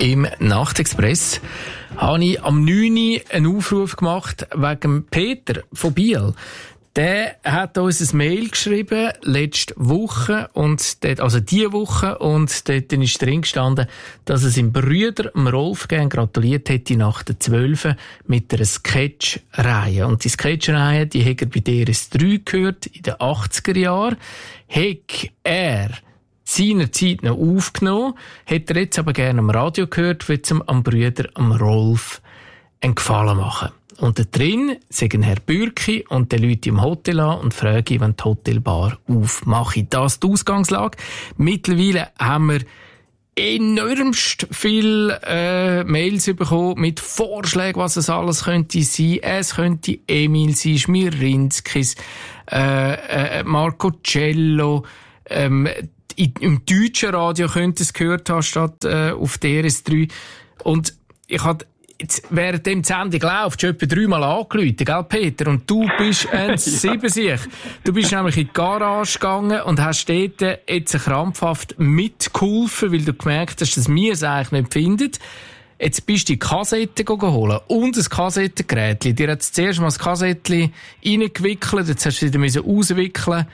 Im Nachtexpress habe ich am 9. Uhr einen Aufruf gemacht wegen Peter von Biel. Der hat uns ein Mail geschrieben, letzte Woche, diese Woche, und dort ist drin gestanden, dass er seinem Bruder, Rolf, gern gratuliert hätte nach der 12 mit einer Sketch-Reihe. Und die Sketch-Reihe, die hat er bei DRS3 gehört, in den 80er Jahren. Hat er seinerzeit noch aufgenommen, hat er jetzt aber gerne am Radio gehört, will es am Bruder, am Rolf, einen Gefallen machen. Und da drin sagen Herr Bürki und die Leute im Hotel an und fragen, wenn die Hotelbar aufmache. Das ist die Ausgangslage. Mittlerweile haben wir enormst viele Mails bekommen mit Vorschlägen, was es alles könnte sein. Es könnte Emil sein, Schmirinskis, Marco Cello, im deutschen Radio könnte es gehört haben, statt auf DRS3. Und ich hatte jetzt, während dem die Sendung läuft, schon etwa 3-mal angerufen, gell, Peter? Und du bist ein Siebensieg. Du bist nämlich in die Garage gegangen und hast dort jetzt krampfhaft mitgeholfen, weil du gemerkt hast, dass wir es eigentlich nicht finden. Jetzt bist du die Kassette holen und ein Kassettengerät. Dir hat zuerst mal das Kassettchen reingewickelt, jetzt hast du es wieder auswickeln.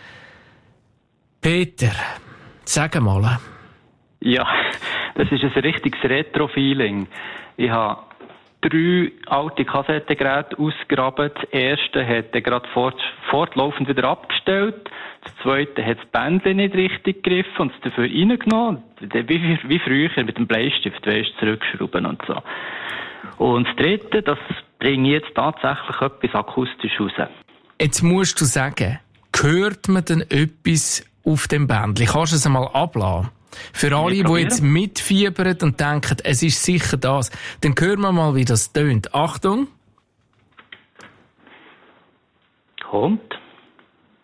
Peter, sag mal. Ja, das ist ein richtiges Retro-Feeling. Ich habe 3 alte Kassettengeräte ausgegraben. Das erste hat er gerade fortlaufend wieder abgestellt. Das zweite hat das Bändchen nicht richtig gegriffen und es dafür reingenommen. Wie früher mit dem Bleistift, zurückschrauben und so. Und das dritte, das bringe ich jetzt tatsächlich etwas akustisch raus. Jetzt musst du sagen, hört man denn etwas auf dem Bändchen? Kannst du es einmal ablassen? Für alle, die jetzt mitfiebern und denken, es ist sicher das, dann hören wir mal, wie das tönt. Achtung! Kommt.